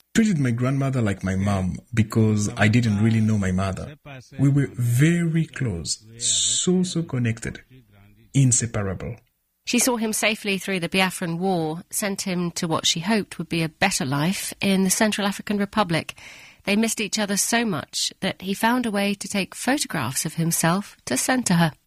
Treated my grandmother like my mom because I didn't really know my mother. We were very close, so connected, inseparable. She saw him safely through the Biafran War, sent him to what she hoped would be a better life in the Central African Republic. They missed each other so much that he found a way to take photographs of himself to send to her.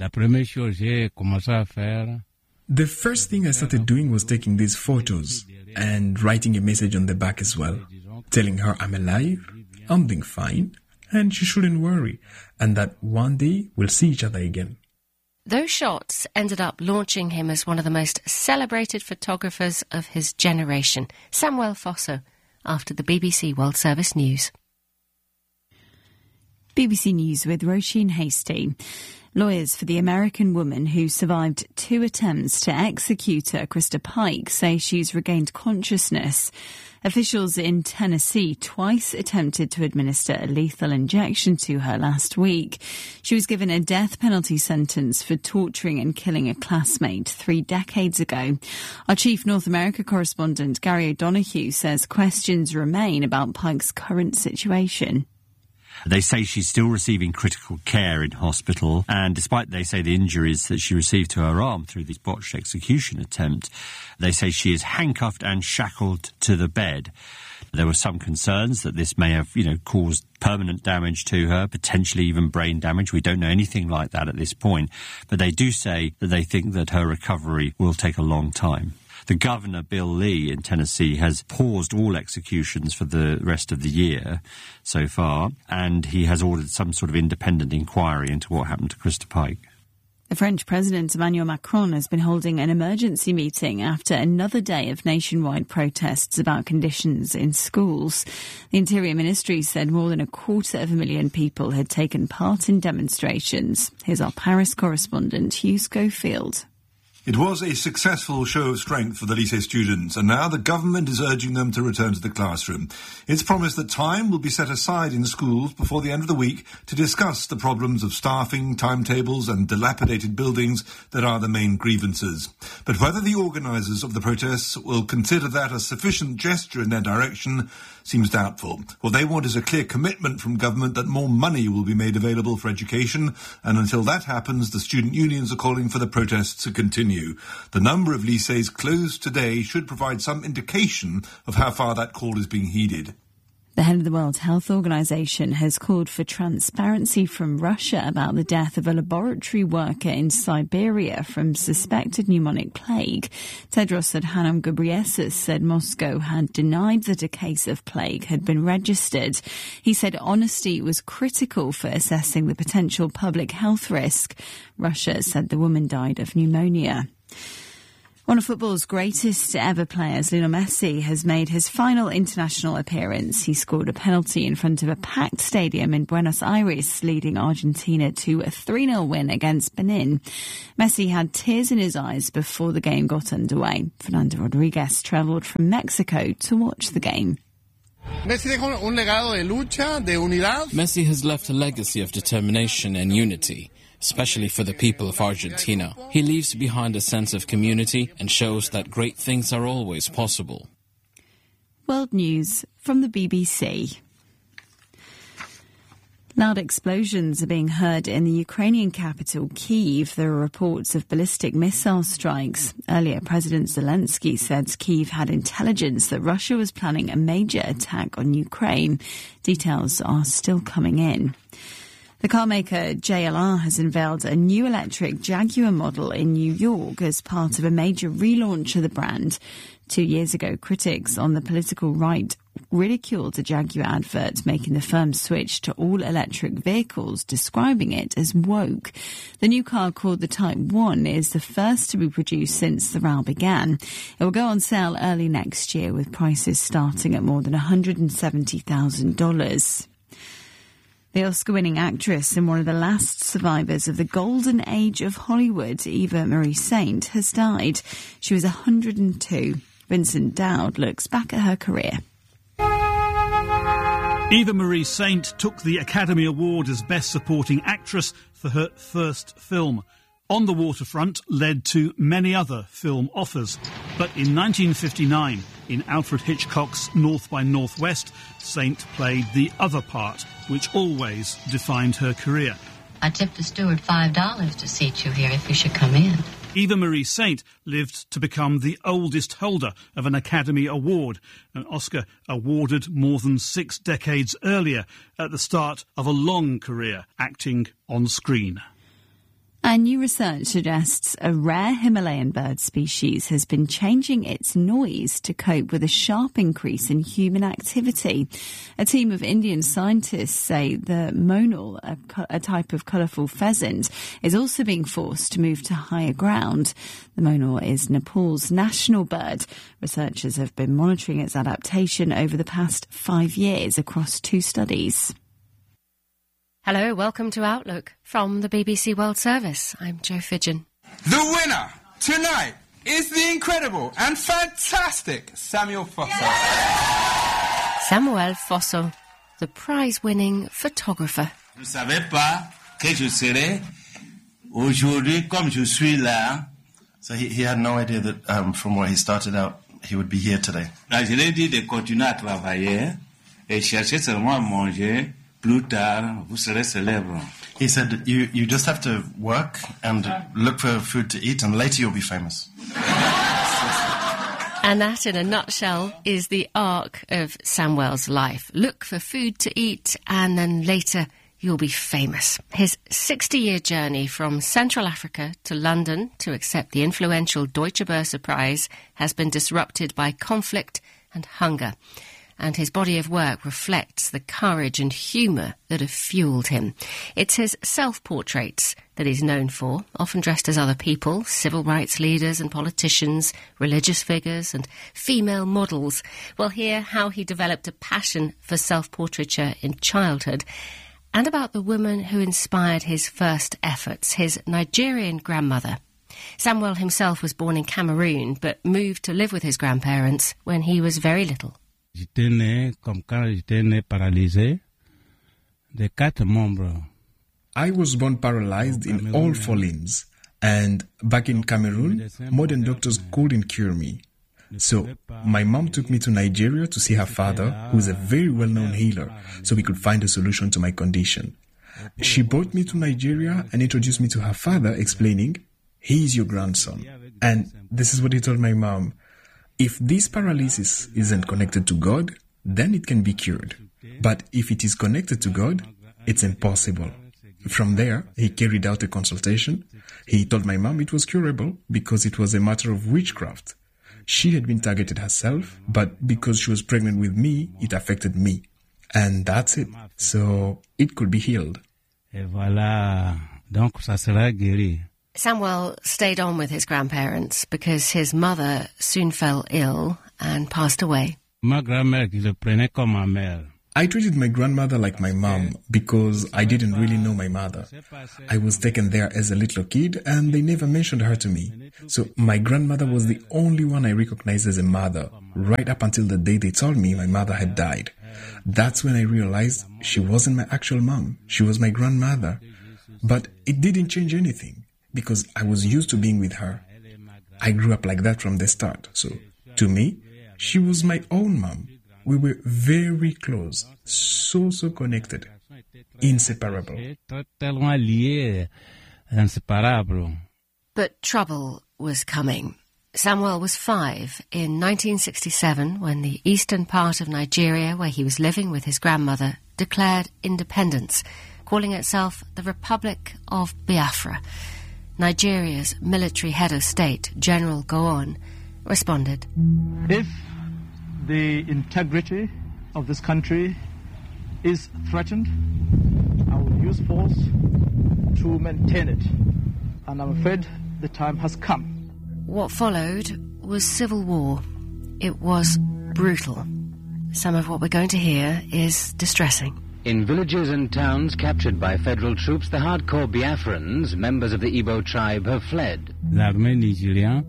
The first thing I started doing was taking these photos and writing a message on the back as well, telling her I'm alive, I'm doing fine, and she shouldn't worry, and that one day we'll see each other again. Those shots ended up launching him as one of the most celebrated photographers of his generation, Samuel Fosso, after the BBC World Service News. BBC News with Roisin Hastie. Lawyers for the American woman who survived 2 attempts to execute her, Krista Pike, say she's regained consciousness. Officials in Tennessee twice attempted to administer a lethal injection to her last week. She was given a death penalty sentence for torturing and killing a classmate 3 decades ago. Our chief North America correspondent, Gary O'Donoghue, says questions remain about Pike's current situation. They say she's still receiving critical care in hospital, and despite, they say, the injuries that she received to her arm through this botched execution attempt, they say she is handcuffed and shackled to the bed. There were some concerns that this may have, caused permanent damage to her, potentially even brain damage. We don't know anything like that at this point, but they do say that they think that her recovery will take a long time. The governor, Bill Lee, in Tennessee, has paused all executions for the rest of the year so far, and he has ordered some sort of independent inquiry into what happened to Krista Pike. The French President Emmanuel Macron has been holding an emergency meeting after another day of nationwide protests about conditions in schools. The Interior Ministry said more than 250,000 people had taken part in demonstrations. Here's our Paris correspondent, Hugh Schofield. It was a successful show of strength for the lycée students, and now the government is urging them to return to the classroom. It's promised that time will be set aside in schools before the end of the week to discuss the problems of staffing, timetables and dilapidated buildings that are the main grievances. But whether the organisers of the protests will consider that a sufficient gesture in their direction seems doubtful. What they want is a clear commitment from government that more money will be made available for education, and until that happens, the student unions are calling for the protests to continue. The number of lycées closed today should provide some indication of how far that call is being heeded. The head of the World Health Organization has called for transparency from Russia about the death of a laboratory worker in Siberia from suspected pneumonic plague. Tedros Adhanom Ghebreyesus said Moscow had denied that a case of plague had been registered. He said honesty was critical for assessing the potential public health risk. Russia said the woman died of pneumonia. One of football's greatest ever players, Lionel Messi, has made his final international appearance. He scored a penalty in front of a packed stadium in Buenos Aires, leading Argentina to a 3-0 win against Benin. Messi had tears in his eyes before the game got underway. Fernando Rodriguez travelled from Mexico to watch the game. Messi has left a legacy of determination and unity, especially for the people of Argentina. He leaves behind a sense of community and shows that great things are always possible. World News from the BBC. Loud explosions are being heard in the Ukrainian capital, Kyiv. There are reports of ballistic missile strikes. Earlier, President Zelensky said Kyiv had intelligence that Russia was planning a major attack on Ukraine. Details are still coming in. The carmaker JLR has unveiled a new electric Jaguar model in New York as part of a major relaunch of the brand. 2 years ago, critics on the political right ridiculed the Jaguar advert, making the firm switch to all-electric vehicles, describing it as woke. The new car, called the Type 1, is the first to be produced since the row began. It will go on sale early next year, with prices starting at more than $170,000. The Oscar-winning actress and one of the last survivors of the golden age of Hollywood, Eva Marie Saint, has died. She was 102. Vincent Dowd looks back at her career. Eva Marie Saint took the Academy Award as Best Supporting Actress for her first film. on the waterfront led to many other film offers. But in 1959, in Alfred Hitchcock's North by Northwest, Saint played the other part, which always defined her career. I tipped the steward $5 to seat you here if you should come in. Eva Marie Saint lived to become the oldest holder of an Academy Award, an Oscar awarded more than 6 decades earlier, at the start of a long career acting on screen. And new research suggests a rare Himalayan bird species has been changing its noise to cope with a sharp increase in human activity. A team of Indian scientists say the monal, a type of colourful pheasant, is also being forced to move to higher ground. The monal is Nepal's national bird. Researchers have been monitoring its adaptation over the past 5 years across 2 studies. Hello, welcome to Outlook from the BBC World Service. I'm Jo Fidgen. The winner tonight is the incredible and fantastic Samuel Fosso. Samuel Fosso, the prize-winning photographer. Je ne savais pas que je serais aujourd'hui comme je suis là. So he had no idea that from where he started out, he would be here today. Je l'ai dit de continuer à travailler et chercher seulement à manger. Plus tard, vous serez célèbre. He said, you just have to work and look for food to eat, and later you'll be famous. And that, in a nutshell, is the arc of Samuel's life. Look for food to eat, and then later you'll be famous. His 60-year journey from Central Africa to London to accept the influential Deutsche Börse Prize has been disrupted by conflict and hunger. And his body of work reflects the courage and humour that have fuelled him. It's his self-portraits that he's known for, often dressed as other people, civil rights leaders and politicians, religious figures and female models. We'll hear how he developed a passion for self-portraiture in childhood and about the woman who inspired his first efforts, his Nigerian grandmother. Samuel himself was born in Cameroon but moved to live with his grandparents when he was very little. J'étais né comme quand j'étais né paralysé de 4 membres. I was born paralyzed in all 4 limbs, and back in Cameroon, modern doctors couldn't cure me. So my mom took me to Nigeria to see her father, who is a very well-known healer, so we could find a solution to my condition. She brought me to Nigeria and introduced me to her father, explaining, "He is your grandson." And this is what he told my mom. If this paralysis isn't connected to God, then it can be cured. But if it is connected to God, it's impossible. From there, he carried out a consultation. He told my mom it was curable because it was a matter of witchcraft. She had been targeted herself, but because she was pregnant with me, it affected me. And that's it. So it could be healed. Et voilà, donc ça sera guéri. Samuel stayed on with his grandparents because his mother soon fell ill and passed away. Ma grand-mère qui le prenait comme ma mère. I treated my grandmother like my mom because I didn't really know my mother. I was taken there as a little kid and they never mentioned her to me. So my grandmother was the only one I recognized as a mother, right up until the day they told me my mother had died. That's when I realized she wasn't my actual mom. She was my grandmother. But it didn't change anything, because I was used to being with her. I grew up like that from the start. So, to me, she was my own mom. We were very close, so connected, inseparable. But trouble was coming. Samuel was 5 in 1967 when the eastern part of Nigeria, where he was living with his grandmother, declared independence, calling itself the Republic of Biafra. Nigeria's military head of state, General Gowon, responded. If the integrity of this country is threatened, I will use force to maintain it. And I'm afraid the time has come. What followed was civil war. It was brutal. Some of what we're going to hear is distressing. In villages and towns captured by federal troops, the hardcore Biafrans, members of the Igbo tribe, have fled. L'armée nigérienne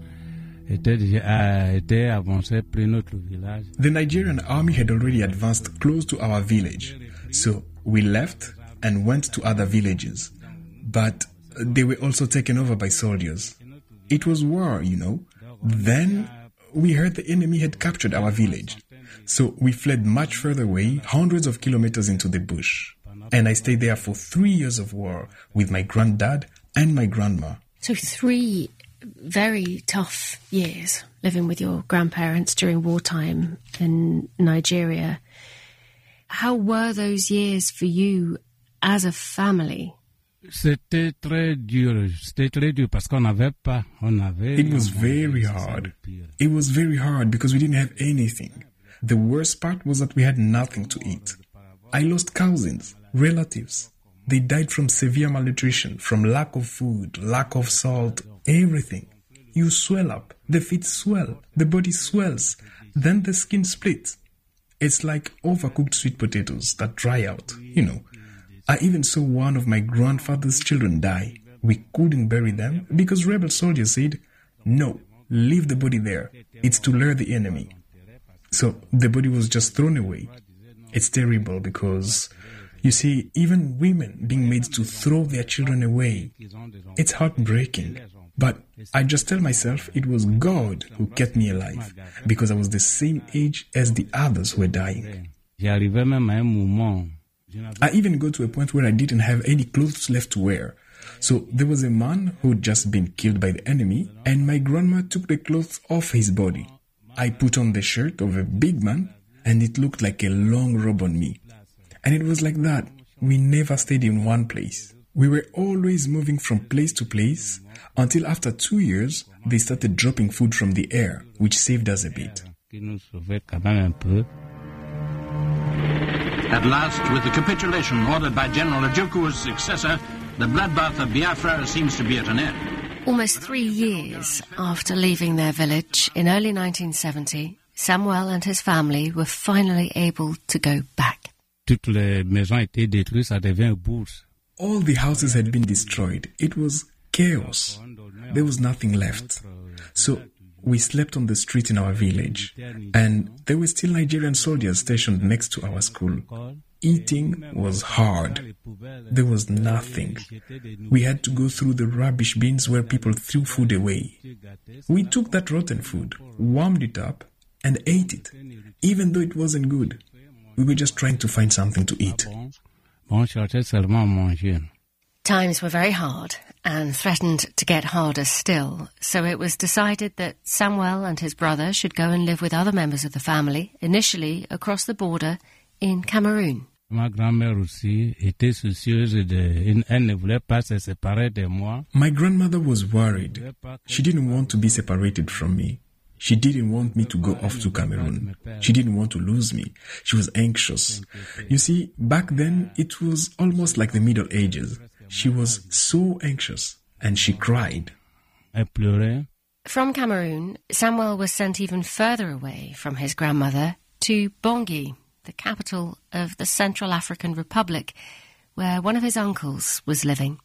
était avancée près notre village. The Nigerian army had already advanced close to our village, so we left and went to other villages. But they were also taken over by soldiers. It was war, you know. Then we heard the enemy had captured our village. So we fled much further away, hundreds of kilometers into the bush. And I stayed there for 3 years of war with my granddad and my grandma. So 3 very tough years living with your grandparents during wartime in Nigeria. How were those years for you as a family? C'était très dur parce qu'on n'avait pas, It was very hard. It was very hard because we didn't have anything. The worst part was that we had nothing to eat. I lost cousins, relatives. They died from severe malnutrition, from lack of food, lack of salt, everything. You swell up, the feet swell, the body swells, then the skin splits. It's like overcooked sweet potatoes that dry out, you know. I even saw one of my grandfather's children die. We couldn't bury them because rebel soldiers said, "No, leave the body there. It's to lure the enemy." So the body was just thrown away. It's terrible because, you see, even women being made to throw their children away. It's heartbreaking. But I just tell myself it was God who kept me alive because I was the same age as the others who were dying. I even got to a point where I didn't have any clothes left to wear. So there was a man who'd just been killed by the enemy, and my grandma took the clothes off his body. I put on the shirt of a big man, and it looked like a long robe on me. And it was like that. We never stayed in one place. We were always moving from place to place until after 2 years, they started dropping food from the air, which saved us a bit. At last, with the capitulation ordered by General Ojukwu successor, the bloodbath of Biafra seems to be at an end. Almost 3 years after leaving their village in early 1970, Samuel and his family were finally able to go back. All the houses had been destroyed. It was chaos. There was nothing left. So we slept on the street in our village, and there were still Nigerian soldiers stationed next to our school. Eating was hard. There was nothing. We had to go through the rubbish bins where people threw food away. We took that rotten food, warmed it up, and ate it, even though it wasn't good. We were just trying to find something to eat. Times were very hard and threatened to get harder still, so it was decided that Samuel and his brother should go and live with other members of the family, initially across the border in Cameroon. My grandmother was worried. She didn't want to be separated from me. She didn't want me to go off to Cameroon. She didn't want to lose me. She was anxious. You see, back then, it was almost like the Middle Ages. She was so anxious, and she cried. From Cameroon, Samuel was sent even further away from his grandmother to Bangui, the capital of the Central African Republic, where one of his uncles was living.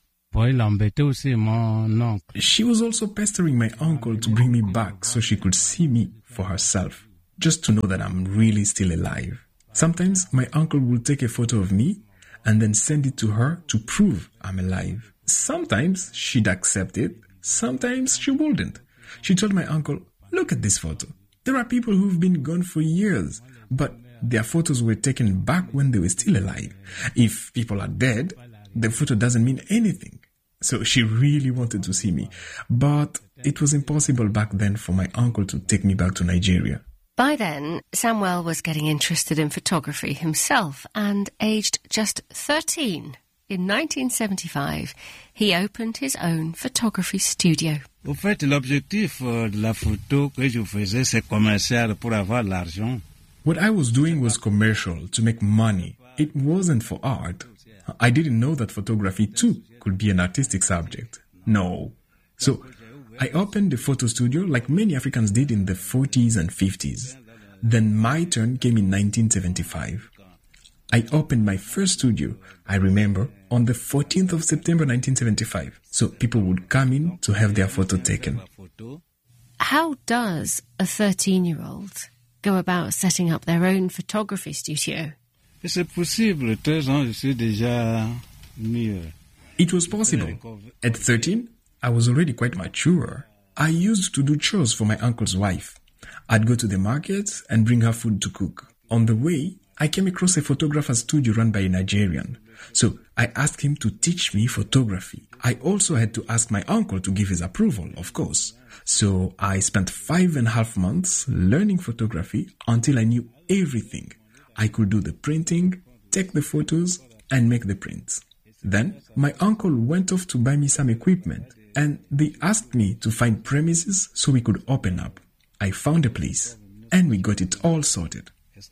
She was also pestering my uncle to bring me back so she could see me for herself, just to know that I'm really still alive. Sometimes my uncle would take a photo of me and then send it to her to prove I'm alive. Sometimes she'd accept it, sometimes she wouldn't. She told my uncle, "Look at this photo. There are people who've been gone for years, but their photos were taken back when they were still alive. If people are dead, the photo doesn't mean anything." So she really wanted to see me, but it was impossible back then for my uncle to take me back to Nigeria. By then, Samuel was getting interested in photography himself, and aged just 13, in 1975, he opened his own photography studio. Au fait, l'objectif de la photo que je faisais, c'est commercial pour avoir de l'argent. What I was doing was commercial, to make money. It wasn't for art. I didn't know that photography too could be an artistic subject. No. So I opened a photo studio like many Africans did in the 40s and 50s. Then my turn came in 1975. I opened my first studio, I remember, on the 14th of September 1975. So people would come in to have their photo taken. How does a 13-year-old go about setting up their own photography studio? C'est possible, 13 ans, je suis déjà mieux. It was possible. At 13, I was already quite mature. I used to do chores for my uncle's wife. I'd go to the market and bring her food to cook. On the way, I came across a photographer's studio run by a Nigerian. So I asked him to teach me photography. I also had to ask my uncle to give his approval, of course. So I spent 5.5 months learning photography until I knew everything. I could do the printing, take the photos, and make the prints. Then my uncle went off to buy me some equipment, and they asked me to find premises so we could open up. I found a place, and we got it all sorted.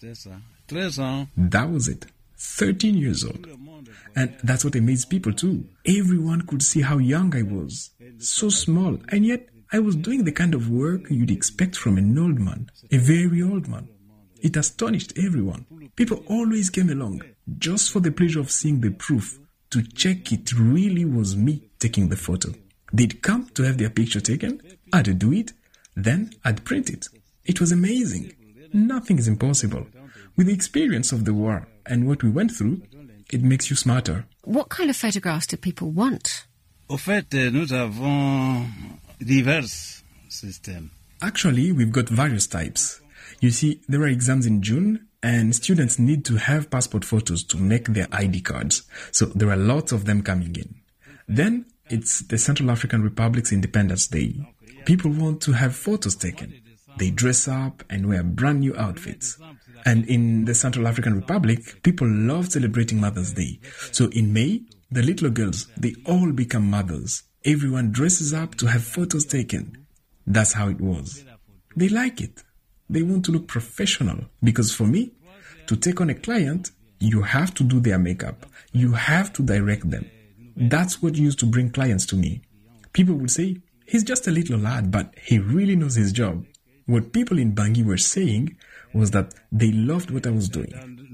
That was it. 13 years old. And that's what amazed people too. Everyone could see how young I was. So small, and yet I was doing the kind of work you'd expect from an old man. A very old man. It astonished everyone. People always came along just for the pleasure of seeing the proof, to check it really was me taking the photo. They'd come to have their picture taken, I'd do it, then I'd print it. It was amazing. Nothing is impossible. With the experience of the war and what we went through, it makes you smarter. What kind of photographs do people want? Au fait, nous avons divers systèmes. Actually, we've got various types. You see, there are exams in June, and students need to have passport photos to make their ID cards. So there are lots of them coming in. Then it's the Central African Republic's Independence Day. People want to have photos taken. They dress up and wear brand new outfits. And in the Central African Republic, people love celebrating Mother's Day. So in May, the little girls, they all become mothers. Everyone dresses up to have photos taken. That's how it was. They like it. They want to look professional. Because for me, to take on a client, you have to do their makeup. You have to direct them. That's what used to bring clients to me. People would say, he's just a little lad, but he really knows his job. What people in Bangui were saying was that they loved what I was doing.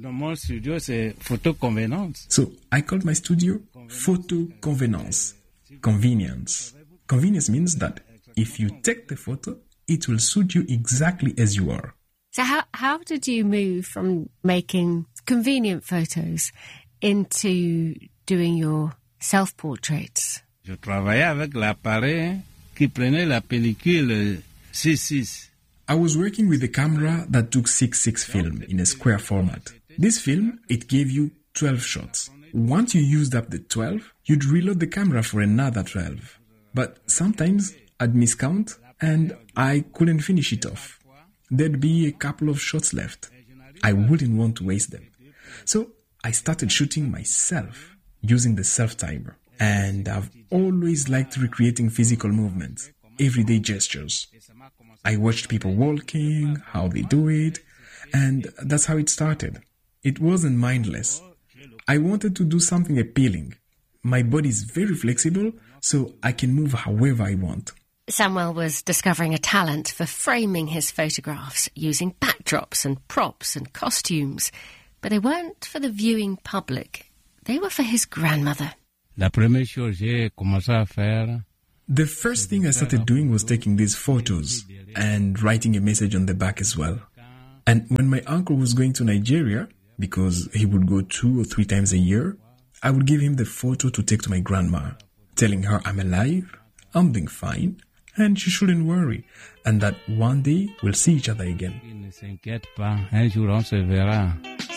So I called my studio Photo Convenance. Convenience. Convenience means that if you take the photo, it will suit you exactly as you are. So how did you move from making convenient photos into doing your self-portraits? Je travaillais avec l'appareil qui prenait la pellicule 6:6. I was working with a camera that took 6:6 film in a square format. This film, it gave you 12 shots. Once you used up the 12, you'd reload the camera for another 12. But sometimes I'd miscount and I couldn't finish it off. There'd be a couple of shots left. I wouldn't want to waste them. So I started shooting myself using the self-timer. And I've always liked recreating physical movements, everyday gestures. I watched people walking, how they do it, and that's how it started. It wasn't mindless. I wanted to do something appealing. My body is very flexible, so I can move however I want. Samuel was discovering a talent for framing his photographs using backdrops and props and costumes. But they weren't for the viewing public. They were for his grandmother. La première chose j'ai commencé à faire. The first thing I started doing was taking these photos and writing a message on the back as well. And when my uncle was going to Nigeria, because he would go 2 or 3 times a year, I would give him the photo to take to my grandma, telling her I'm alive, I'm doing fine, and she shouldn't worry, and that one day we'll see each other again. Ne s'inquiète pas, un jour on se verra.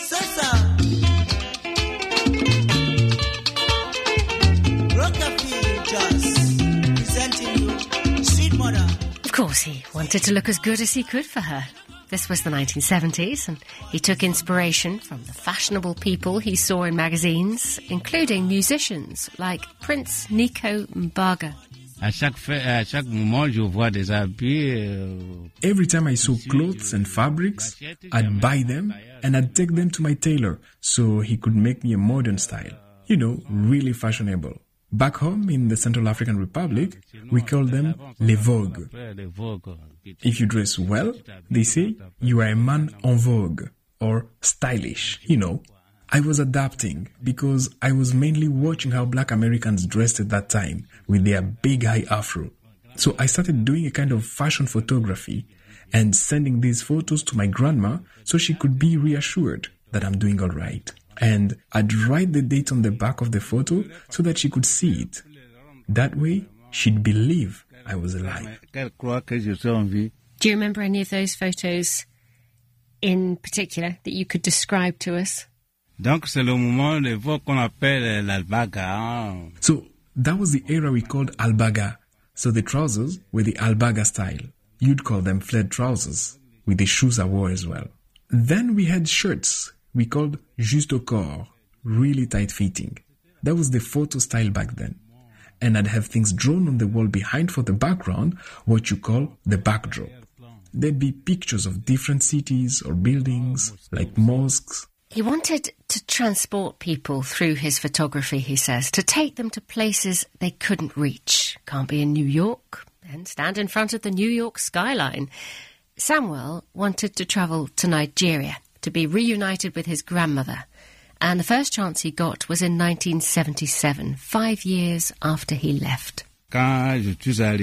Of course, he wanted to look as good as he could for her. This was the 1970s, and he took inspiration from the fashionable people he saw in magazines, including musicians like Prince Nico Mbaga. Every time I saw clothes and fabrics, I'd buy them and I'd take them to my tailor so he could make me a modern style. You know, really fashionable. Back home in the Central African Republic, we call them les vogues. If you dress well, they say you are a man en vogue or stylish, you know. I was adapting because I was mainly watching how black Americans dressed at that time with their big high afro. So I started doing a kind of fashion photography and sending these photos to my grandma so she could be reassured that I'm doing all right. And I'd write the date on the back of the photo so that she could see it. That way, she'd believe I was alive. Do you remember any of those photos in particular that you could describe to us? Donc c'est le moment de l'époque qu'on appelle l'albaga. So that was the era we called albaga. So the trousers were the albaga style. You'd call them flared trousers, with the shoes I wore as well. Then we had shirts we called juste au corps, really tight-fitting. That was the photo style back then. And I'd have things drawn on the wall behind for the background, what you call the backdrop. There'd be pictures of different cities or buildings, like mosques. He wanted to transport people through his photography, he says, to take them to places they couldn't reach. Can't be in New York, then stand in front of the New York skyline. Samuel wanted to travel to Nigeria to be reunited with his grandmother. And the first chance he got was in 1977, 5 years after he left. When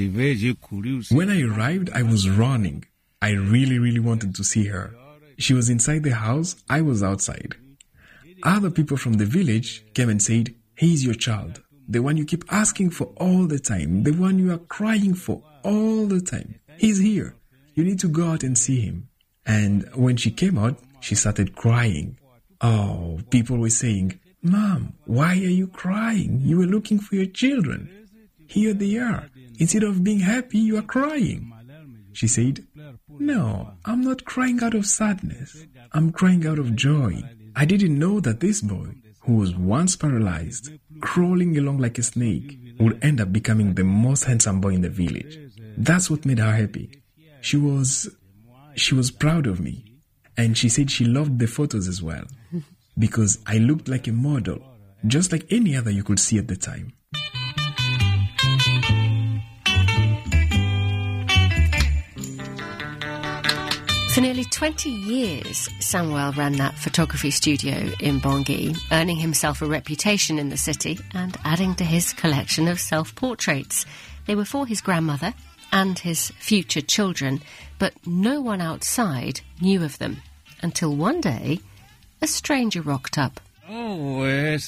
I arrived, I was running. I really wanted to see her. She was inside the house, I was outside. Other people from the village came and said, "He's your child, the one you keep asking for all the time, the one you are crying for all the time. He's here. You need to go out and see him." And when she came out, she started crying. Oh, people were saying, "Mom, why are you crying? You were looking for your children. Here they are. Instead of being happy, you are crying." She said, "No, I'm not crying out of sadness. I'm crying out of joy. I didn't know that this boy, who was once paralyzed, crawling along like a snake, would end up becoming the most handsome boy in the village." That's what made her happy. She was proud of me. And she said she loved the photos as well, because I looked like a model, just like any other you could see at the time. For nearly 20 years, Samuel ran that photography studio in Bangui, earning himself a reputation in the city and adding to his collection of self-portraits. They were for his grandmother and his future children, but no one outside knew of them, until one day a stranger rocked up. Oh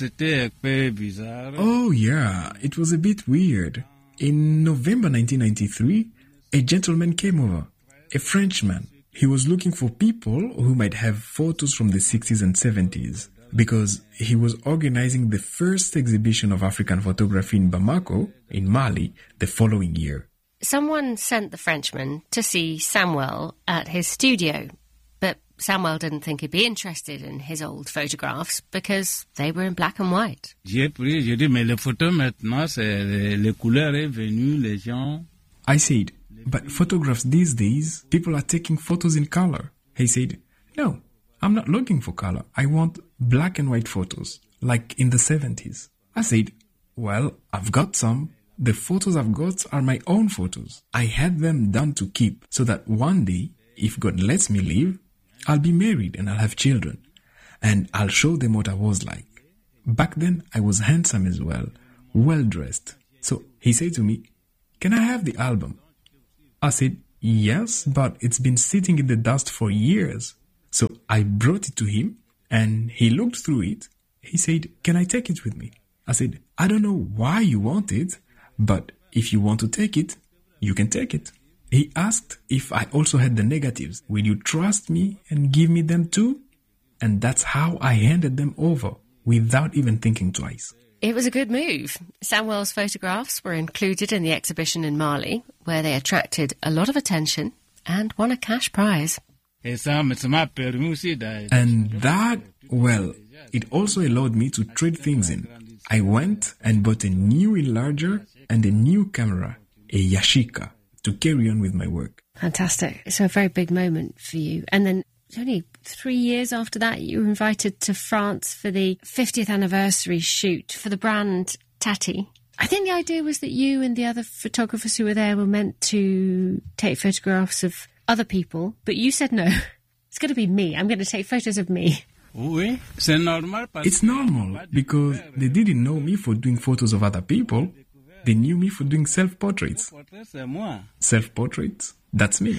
yeah, it was a bit weird. In November 1993, a gentleman came over, a Frenchman. He was looking for people who might have photos from the 60s and 70s, because he was organizing the first exhibition of African photography in Bamako, in Mali, the following year. Someone sent the Frenchman to see Samuel at his studio, but Samuel didn't think he'd be interested in his old photographs because they were in black and white. I said, "But photographs these days, people are taking photos in color." He said, "No, I'm not looking for color. I want black and white photos, like in the 70s. I said, "Well, I've got some. The photos I've got are my own photos. I had them done to keep so that one day, if God lets me live, I'll be married and I'll have children. And I'll show them what I was like." Back then, I was handsome as well, well-dressed. So he said to me, "Can I have the album?" I said, "Yes, but it's been sitting in the dust for years." So I brought it to him and he looked through it. He said, "Can I take it with me?" I said, "I don't know why you want it, but if you want to take it, you can take it." He asked if I also had the negatives. "Will you trust me and give me them too?" And that's how I handed them over, without even thinking twice. It was a good move. Samuel's photographs were included in the exhibition in Mali, where they attracted a lot of attention and won a cash prize. And that, well, it also allowed me to trade things in. I went and bought a new enlarger and a new camera, a Yashica, to carry on with my work. Fantastic. So a very big moment for you. And then only 3 years after that, you were invited to France for the 50th anniversary shoot for the brand Tati. I think the idea was that you and the other photographers who were there were meant to take photographs of other people, but you said no. It's going to be me. I'm going to take photos of me. It's normal because they didn't know me for doing photos of other people. They knew me for doing self-portraits. Self-portraits? That's me.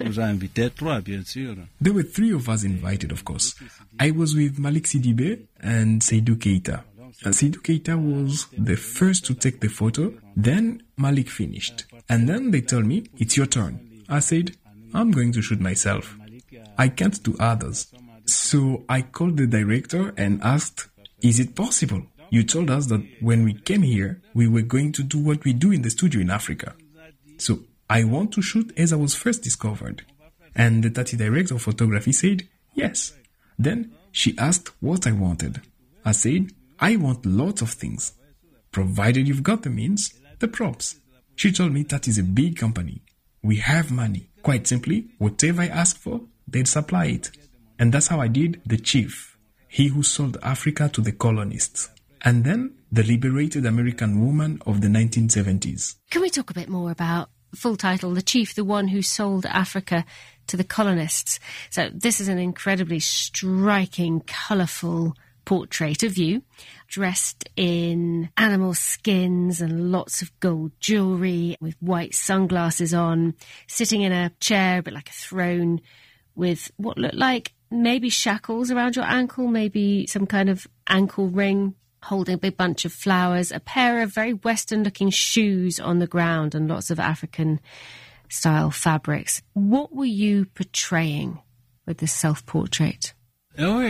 There were 3 of us invited, of course. I was with Malik Sidibé and Seydou Keita. Seydou Keita was the first to take the photo, then Malik finished. And then they told me, it's your turn. I said, I'm going to shoot myself. I can't do others. So I called the director and asked, is it possible? You told us that when we came here, we were going to do what we do in the studio in Africa. So I want to shoot as I was first discovered. And the Tati director of photography said, yes. Then she asked what I wanted. I said, I want lots of things. Provided you've got the means, the props. She told me that is a big company. We have money. Quite simply, whatever I ask for, they'd supply it. And that's how I did The Chief, he who sold Africa to the colonists. And then the liberated American woman of the 1970s. Can we talk a bit more about full title, The Chief, the one who sold Africa to the colonists? So this is an incredibly striking, colourful portrait of you, dressed in animal skins and lots of gold jewellery, with white sunglasses on, sitting in a chair, a bit like a throne, with what looked like maybe shackles around your ankle, maybe some kind of ankle ring, holding a big bunch of flowers, a pair of very Western-looking shoes on the ground and lots of African-style fabrics. What were you portraying with this self-portrait? After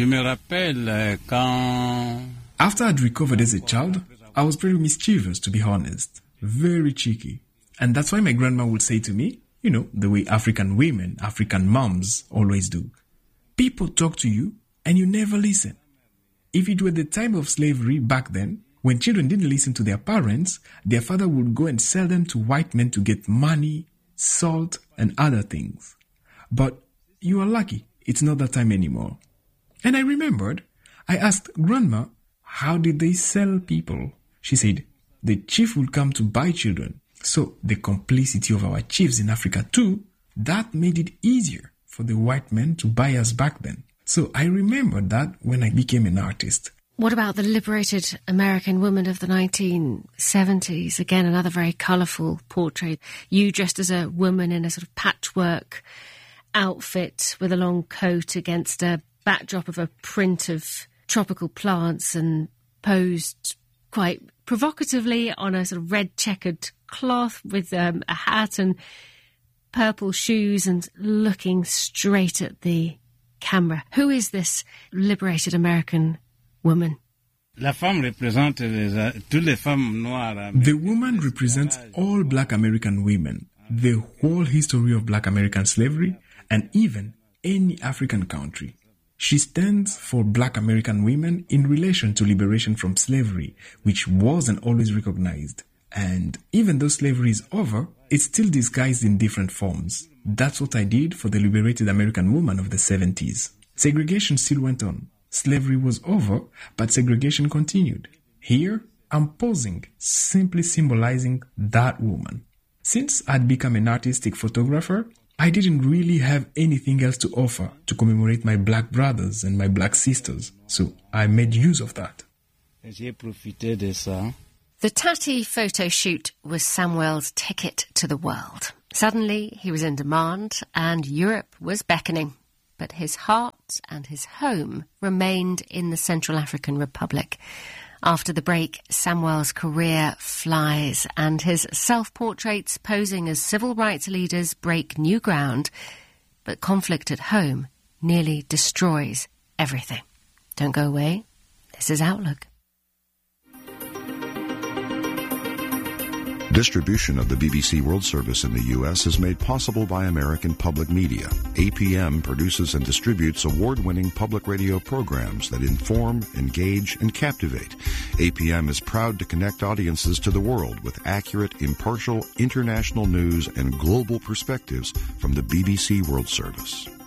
I'd recovered as a child, I was very mischievous, to be honest. Very cheeky. And that's why my grandma would say to me, you know, the way African women, African moms always do. People talk to you and you never listen. If it were the time of slavery back then, when children didn't listen to their parents, their father would go and sell them to white men to get money, salt, and other things. But you are lucky, it's not that time anymore. And I remembered, I asked Grandma, how did they sell people? She said, the chief would come to buy children. So the complicity of our chiefs in Africa too, that made it easier for the white men to buy us back then. So I remembered that when I became an artist. What about the liberated American woman of the 1970s? Again, another very colourful portrait. You dressed as a woman in a sort of patchwork outfit with a long coat against a backdrop of a print of tropical plants and posed quite provocatively on a sort of red checkered cloth with a hat and purple shoes and looking straight at the camera. Who is this liberated American woman? The woman represents all black American women, the whole history of black American slavery, and even any African country. She stands for black American women in relation to liberation from slavery, which wasn't always recognized. And even though slavery is over, it's still disguised in different forms. That's what I did for the liberated American woman of the 70s. Segregation still went on. Slavery was over, but segregation continued. Here, I'm posing, simply symbolizing that woman. Since I'd become an artistic photographer, I didn't really have anything else to offer to commemorate my black brothers and my black sisters, so I made use of that. The Tati photo shoot was Samuel's ticket to the world. Suddenly, he was in demand and Europe was beckoning. But his heart and his home remained in the Central African Republic. After the break, Samuel's career flies and his self-portraits posing as civil rights leaders break new ground. But conflict at home nearly destroys everything. Don't go away. This is Outlook. Distribution of the BBC World Service in the U.S. is made possible by American Public Media. APM produces and distributes award-winning public radio programs that inform, engage, and captivate. APM is proud to connect audiences to the world with accurate, impartial, international news and global perspectives from the BBC World Service.